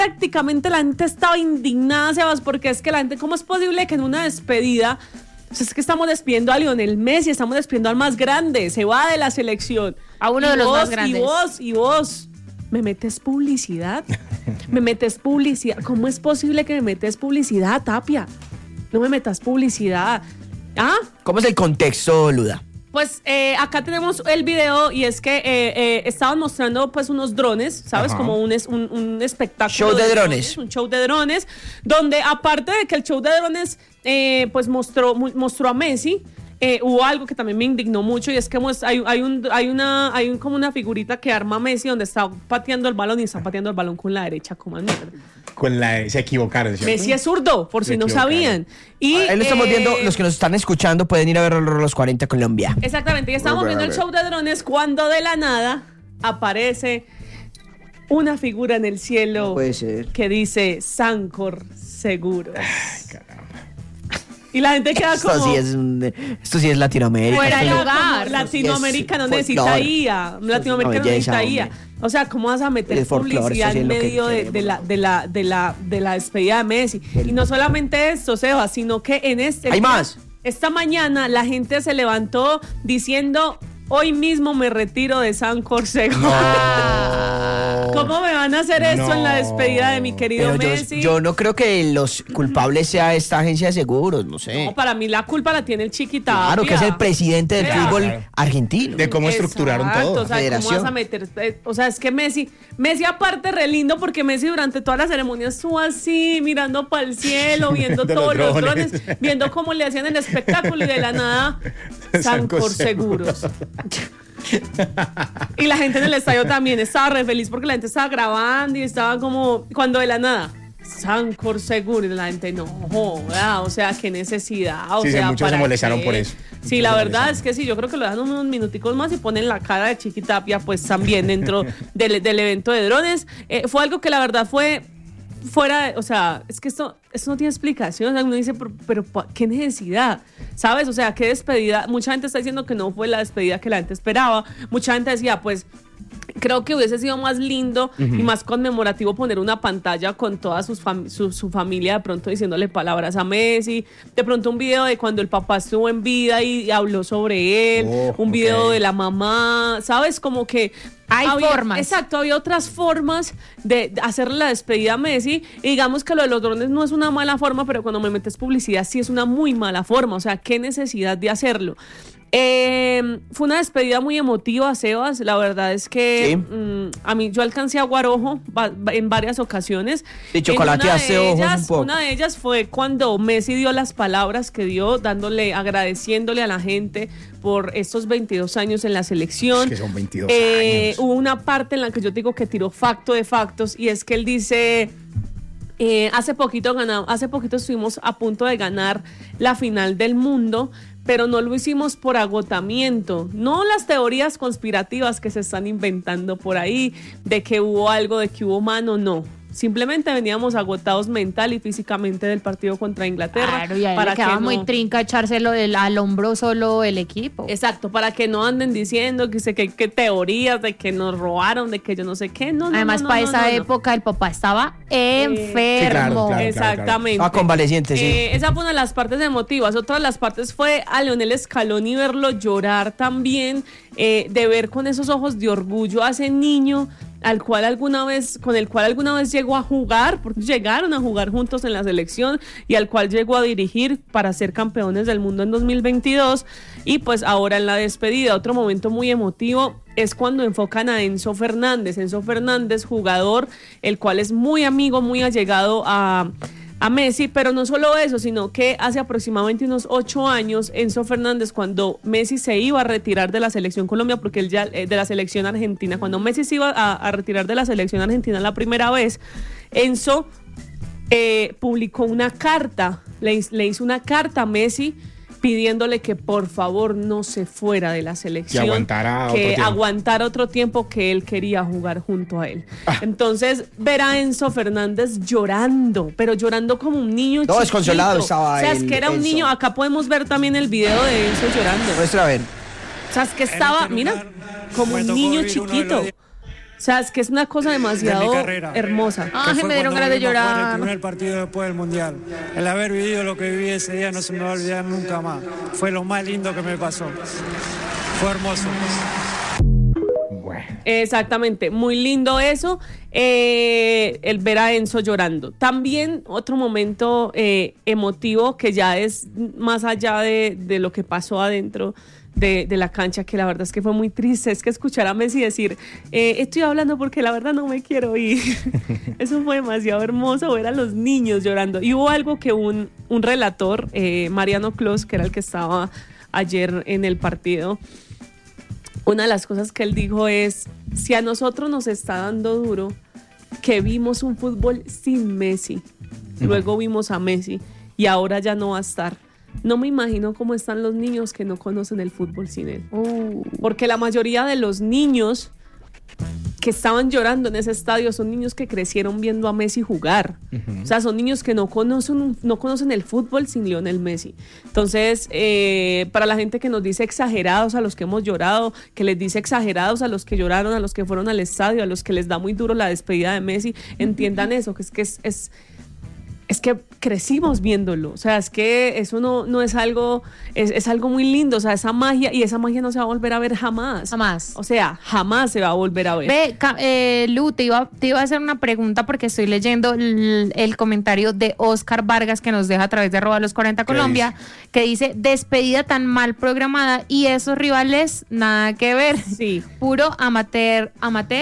prácticamente la gente estaba indignada, Sebas, porque es que la gente, ¿cómo es posible que en una despedida, o sea, es que estamos despidiendo a Lionel Messi, estamos despidiendo al más grande, se va de la selección. A uno de los más grandes. Y vos, ¿me metes publicidad? ¿Me metes publicidad? ¿Cómo es posible que me metes publicidad, Tapia? No me metas publicidad. ¿Ah? ¿Cómo es el contexto, Luda? Pues acá tenemos el video y es que estaban mostrando pues unos drones, ¿sabes? Como un espectáculo. Show de drones. Un show de drones, donde aparte de que el show de drones pues mostró a Messi, hubo algo que también me indignó mucho y es que hay como una figurita que arma Messi donde está pateando el balón y está pateando el balón con la derecha, como a mierda. Se equivocaron, ¿cierto? Messi es zurdo, por si no sabían. Y ahí lo estamos viendo, los que nos están escuchando pueden ir a ver los 40 Colombia. Exactamente, y estamos viendo el show de drones cuando de la nada aparece una figura en el cielo No puede ser. que dice Sancor Seguros. Ay, caramba. Y la gente queda como... Esto sí es Latinoamérica. Fuera de como lugar. Latinoamérica no Es necesita folclore. IA. Latinoamérica no belleza, necesita IA. hombre. O sea, ¿cómo vas a meter El folclore, publicidad eso sí es en lo que medio de la despedida de Messi? Y no solamente esto, Seba, sino que en ¿Hay más? esta mañana la gente se levantó diciendo... Hoy mismo me retiro de Sancor Seguros. ¿Cómo me van a hacer esto en la despedida de mi querido Pero Messi? yo no creo que los culpables sea esta agencia de seguros, no sé. No, para mí la culpa la tiene el Chiquita. Claro, que es el presidente del fútbol argentino. De cómo estructuraron todo. O sea, ¿cómo vas a meter? O sea, es que Messi aparte re lindo porque Messi durante toda la ceremonia estuvo así, mirando para el cielo, viendo De todos los los drones. drones, viendo cómo le hacían el espectáculo y de la nada, Sancor Seguros. Y la gente en el estadio también estaba re feliz porque la gente estaba grabando y estaba como, cuando de la nada, Sancor Seguros, y la gente no joda, o sea, qué necesidad, o Sí, sea, muchos se ¿para molestaron qué? por eso. Sí, Muchos la se verdad molestaron. es que sí, yo creo que lo dejan unos minuticos más y ponen la cara de Chiquitapia, pues también dentro del evento de drones. Fue algo que la verdad fue fuera, o sea, es que esto no tiene explicación. O sea, uno dice, pero ¿qué necesidad? ¿Sabes? O sea, ¿qué despedida? Mucha gente está diciendo que no fue la despedida que la gente esperaba. Mucha gente decía, pues, creo que hubiese sido más lindo y más conmemorativo poner una pantalla con toda su familia de pronto diciéndole palabras a Messi, de pronto un video de cuando el papá estuvo en vida y habló sobre él, un video de la mamá, ¿sabes? Como que hay formas. Exacto, había otras formas de hacerle la despedida a Messi y digamos que lo de los drones no es una mala forma, pero cuando me metes publicidad sí es una muy mala forma, o sea, ¿qué necesidad de hacerlo? Fue una despedida muy emotiva, Sebas. La verdad es que a mí yo alcancé a Guarojo en varias ocasiones. Y chocolateaste ojos un poco. Una de ellas fue cuando Messi dio las palabras que dio, agradeciéndole a la gente por estos 22 años en la selección. Es que son 22 años. Hubo una parte en la que yo digo que tiró facto de factos y es que él dice... hace poquito estuvimos a punto de ganar la final del mundo, pero no lo hicimos por agotamiento, no las teorías conspirativas que se están inventando por ahí, de que hubo algo, de que hubo mano, no. Simplemente veníamos agotados mental y físicamente del partido contra Inglaterra. Claro, y a él le quedaba muy trinca echárselo al hombro solo el equipo. Exacto, para que no anden diciendo que teorías de que nos robaron, de que yo no sé qué. Además, para esa época el papá estaba enfermo. claro. Exactamente. Convaleciente, sí. Esa fue una de las partes emotivas. Otra de las partes fue a Lionel Scaloni verlo llorar también, de ver con esos ojos de orgullo a ese niño con el cual alguna vez llegó a jugar, porque llegaron a jugar juntos en la selección y al cual llegó a dirigir para ser campeones del mundo en 2022 y pues ahora en la despedida. Otro momento muy emotivo es cuando enfocan a Enzo Fernández, jugador el cual es muy amigo, muy allegado a Messi, pero no solo eso, sino que hace aproximadamente unos 8 años, Enzo Fernández, cuando Messi se iba a retirar de la selección Colombia, porque él ya de la selección argentina, cuando Messi se iba a retirar de la selección argentina la primera vez, Enzo publicó una carta, le hizo una carta a Messi pidiéndole que por favor no se fuera de la selección, que aguantara otro tiempo, que él quería jugar junto a él. Entonces, ver a Enzo Fernández llorando, pero llorando como un niño chiquito. Desconsolado estaba. O sea, es que era un niño. Acá podemos ver también el video de Enzo llorando. Muestra a ver. O sea, es que estaba, mira, como un niño chiquito. sea, es que es una cosa demasiado hermosa. Ay, me dieron ganas de llorar. El primer partido después del Mundial. El haber vivido lo que viví ese día no se me va a olvidar nunca más. Fue lo más lindo que me pasó. Fue hermoso. Bueno. Exactamente, muy lindo eso, el ver a Enzo llorando. También otro momento emotivo que ya es más allá de lo que pasó adentro de la cancha, que la verdad es que fue muy triste, es que escuchar a Messi decir, estoy hablando porque la verdad no me quiero ir. Eso fue demasiado hermoso, ver a los niños llorando. Y hubo algo que un relator, Mariano Clos, que era el que estaba ayer en el partido, una de las cosas que él dijo es, si a nosotros nos está dando duro que vimos un fútbol sin Messi, luego vimos a Messi y ahora ya no va a estar, no me imagino cómo están los niños que no conocen el fútbol sin él. Porque la mayoría de los niños que estaban llorando en ese estadio son niños que crecieron viendo a Messi jugar. O sea, son niños que no conocen el fútbol sin Lionel Messi. Entonces, para la gente que nos dice exagerados a los que hemos llorado, que les dice exagerados a los que lloraron, a los que fueron al estadio, a los que les da muy duro la despedida de Messi, entiendan eso, que es que crecimos viéndolo, o sea, es que eso no es algo, es algo muy lindo, o sea, esa magia, y esa magia no se va a volver a ver jamás. Jamás. O sea, jamás se va a volver a ver. Ve, Lu, te iba a hacer una pregunta porque estoy leyendo el comentario de Oscar Vargas que nos deja a través de @los40 Colombia, que dice, despedida tan mal programada y esos rivales, nada que ver. Sí. Puro amateur.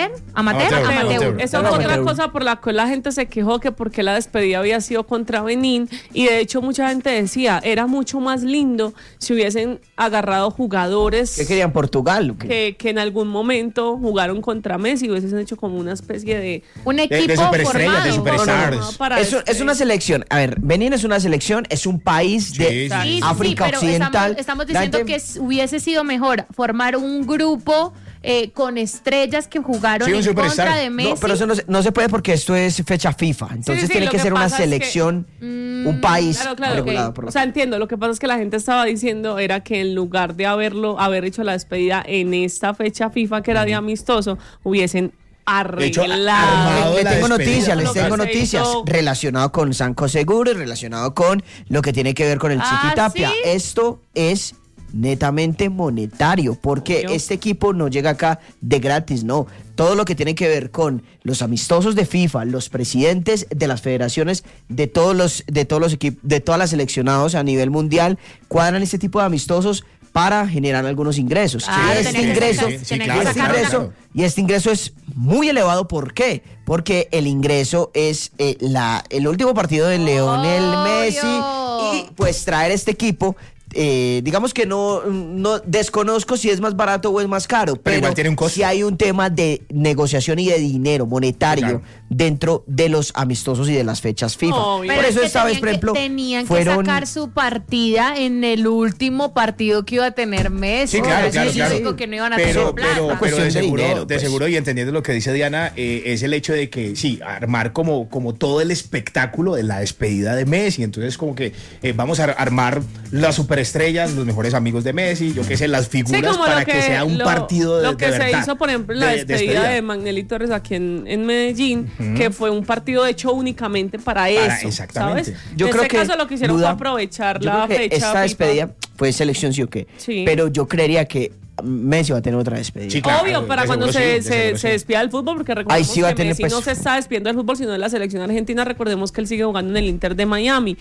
Eso fue otra cosa por la cual la gente se quejó, que porque la despedida había sido contra Benín, y de hecho mucha gente decía, era mucho más lindo si hubiesen agarrado jugadores ¿Qué querían, Portugal? que en algún momento jugaron contra Messi, hubiesen hecho como una especie de un equipo de superestrellas, formado. de superstars. Es una selección. A ver, Benín es una selección, es un país de Sí, África pero Occidental. estamos diciendo que hubiese sido mejor formar un grupo con estrellas que jugaron Sí, un en superstar. contra de Messi. No, pero eso no se puede porque esto es fecha FIFA. Entonces sí, tiene lo que que ser una pasa es que- selección, un país Claro, regulado ok. por O sea, entiendo, lo que pasa es que la gente estaba diciendo era que en lugar de haber hecho la despedida en esta fecha FIFA que era de amistoso, hubiesen hecho, arreglado. armado Les la tengo despedida. noticias, Lo les que tengo se noticias hizo- relacionado con Sanco Seguro y relacionado con lo que tiene que ver con el Chiqui Tapia. ¿sí? Esto es netamente monetario, porque Obvio. este equipo no llega acá de gratis, no. Todo lo que tiene que ver con los amistosos de FIFA, los presidentes de las federaciones de todos los equipos, de todas las seleccionados a nivel mundial, cuadran este tipo de amistosos para generar algunos ingresos. Ah, Y tenía que sacar- claro. y este ingreso es muy elevado. ¿Por qué? Porque el ingreso es el último partido de Lionel Messi, y pues traer este equipo, digamos que no desconozco si es más barato o es más caro, pero igual tiene un costo. si hay un tema de negociación y de dinero monetario Claro. dentro de los amistosos y de las fechas FIFA. Obvio. Por Pero eso es que esta vez, tenían por ejemplo, tenían fueron que sacar su partida en el último partido que iba a tener Messi. Sí, claro, Eso claro, significó claro. que no iban a Pero, tener plata. Cuestión de de seguro, dinero, de pues. seguro, y entendiendo lo que dice Diana, es el hecho de que sí, armar como todo el espectáculo de la despedida de Messi. Entonces, como que vamos a armar las superestrellas, los mejores amigos de Messi, yo qué sé, las figuras como para que sea un partido de lo que de se verdad, hizo, por ejemplo, en la despedida de Magnelli Torres aquí en Medellín, que fue un partido hecho únicamente para eso, exactamente. ¿sabes? Yo en creo este que caso lo que hicieron Duda, fue aprovechar yo la creo que fecha esta FIFA. despedida fue selección, sí o qué, Sí. pero yo creería que Messi va a tener otra despedida. Sí, claro, Obvio, para de cuando seguro sí, de se seguro sí. despida del fútbol, porque Ahí recordemos sí va a que tener, Messi pues, no se está despidiendo del fútbol, sino de la selección argentina. Recordemos que él sigue jugando en el Inter de Miami.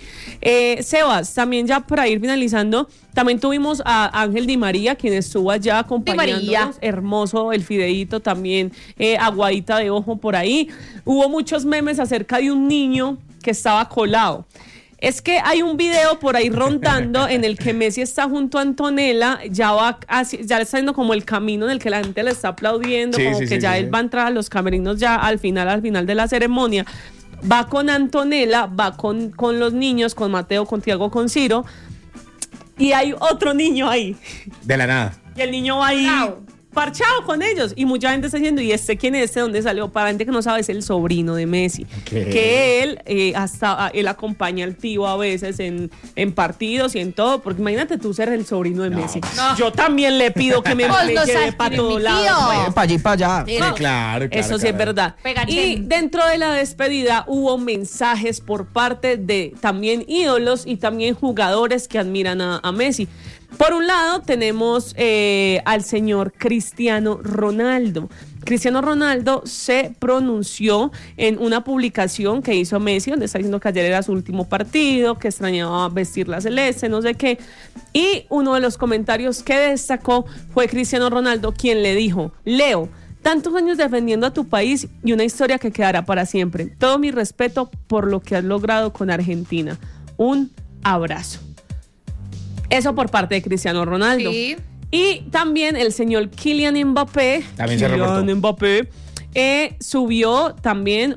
Sebas, también ya para ir finalizando, también tuvimos a Ángel Di María, quien estuvo allá acompañándonos. María. Hermoso el fideíto también, aguadita de ojo por ahí. Hubo muchos memes acerca de un niño que estaba colado. Es que hay un video por ahí rondando en el que Messi está junto a Antonella, ya le está yendo como el camino en el que la gente le está aplaudiendo, Sí, como sí, que sí, ya sí, él sí. va a entrar a los camerinos ya al final de la ceremonia. Va con Antonella, va con los niños, con Mateo, con Tiago, con Ciro, y hay otro niño ahí. De la nada. Y el niño va ahí parchado con ellos. Y mucha gente está diciendo, ¿y este quién es? ¿De dónde salió? Para gente que no sabe, es el sobrino de Messi. ¿Qué? Que él acompaña al tío a veces en partidos y en todo. Porque imagínate tú ser el sobrino de Messi. No. Yo también le pido que me Vos no lleve sabes para quién es todos mi lados. tío. Para allá y para allá. Sí, No, Claro. Eso sí es verdad. Pegachén. Y dentro de la despedida hubo mensajes por parte de también ídolos y también jugadores que admiran a Messi. Por un lado tenemos al señor Cristiano Ronaldo. Cristiano Ronaldo se pronunció en una publicación que hizo Messi, donde está diciendo que ayer era su último partido, que extrañaba vestir la celeste, no sé qué. Y uno de los comentarios que destacó fue Cristiano Ronaldo, quien le dijo: Leo, tantos años defendiendo a tu país y una historia que quedará para siempre. Todo mi respeto por lo que has logrado con Argentina. Un abrazo. Eso por parte de Cristiano Ronaldo. Sí. Y también el señor Kylian Mbappé. También se reportó. Mbappé subió también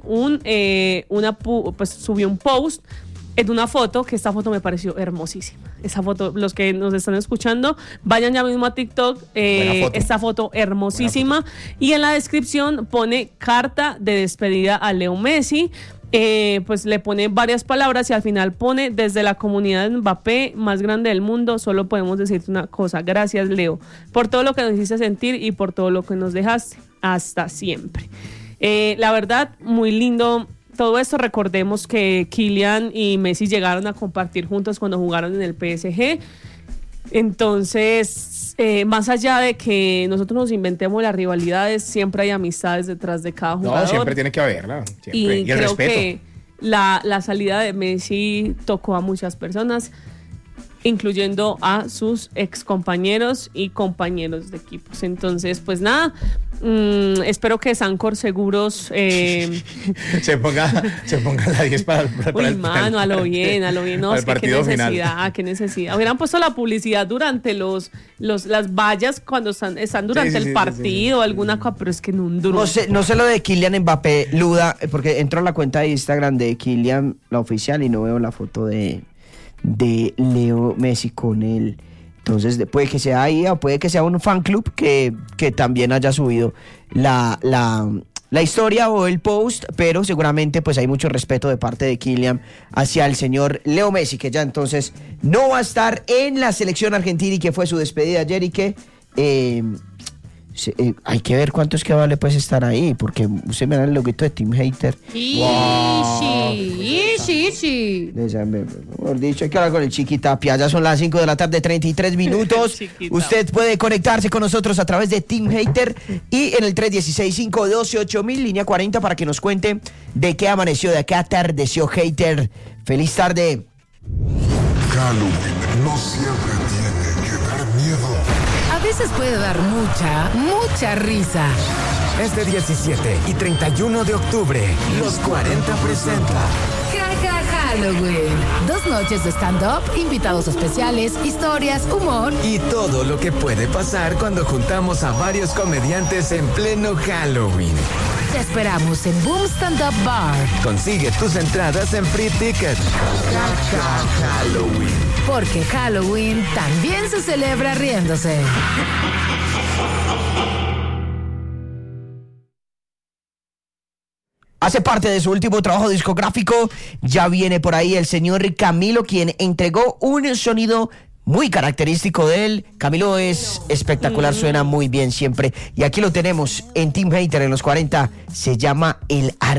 subió un post en una foto, que esta foto me pareció hermosísima. Esa foto, los que nos están escuchando, vayan ya mismo a TikTok. Foto. Esta foto hermosísima. Y en la descripción pone carta de despedida a Leo Messi. Pues le pone varias palabras y al final pone: desde la comunidad de Mbappé más grande del mundo, solo podemos decirte una cosa: gracias, Leo, por todo lo que nos hiciste sentir y por todo lo que nos dejaste. Hasta siempre. La verdad, muy lindo todo esto. Recordemos que Kylian y Messi llegaron a compartir juntos cuando jugaron en el PSG. Entonces, más allá de que nosotros nos inventemos las rivalidades, siempre hay amistades detrás de cada jugador. No, siempre tiene que haberla. Siempre. Y Y el creo respeto. que la salida de Messi tocó a muchas personas, incluyendo a sus ex compañeros y compañeros de equipos. Entonces, pues nada, espero que Sancor Seguros se ponga la 10 para uy, mano, a lo bien, no, para es el que partido final. qué necesidad. Hubieran puesto la publicidad durante las vallas cuando están durante el partido, alguna cosa, pero es que no un duro. No sé lo de Kylian Mbappé, Luda, porque entro a la cuenta de Instagram de Kylian, la oficial, y no veo la foto de Leo Messi con él. Entonces puede que sea ahí o puede que sea un fan club que también haya subido la historia o el post, pero seguramente pues hay mucho respeto de parte de Kylian hacia el señor Leo Messi, que ya entonces no va a estar en la selección argentina y que fue su despedida ayer y que hay que ver cuánto es que vale pues estar ahí, porque usted me da el loguito de Team Hater. Ishi. Mejor dicho, hay que hablar con el Chiqui Tapia. Ya son las 5 de la tarde, 33 minutos. Usted puede conectarse con nosotros a través de Team Hater y en el 316-512-8000, línea 40, para que nos cuente de qué amaneció, de qué atardeció Hater. Feliz tarde. Halloween no siempre tiene que dar miedo. A veces puede dar mucha risa. Este 17 y 31 de octubre, Los 40 presenta Halloween. 2 noches de stand-up, invitados especiales, historias, humor. y todo lo que puede pasar cuando juntamos a varios comediantes en pleno Halloween. Te esperamos en Boom Stand Up Bar. Consigue tus entradas en Free Ticket. Halloween. Porque Halloween también se celebra riéndose. Hace parte de su último trabajo discográfico. Ya viene por ahí el señor Camilo, quien entregó un sonido muy característico de él. Camilo es espectacular, suena muy bien siempre. Y aquí lo tenemos en Team Hater en los 40. Se llama El Árbol.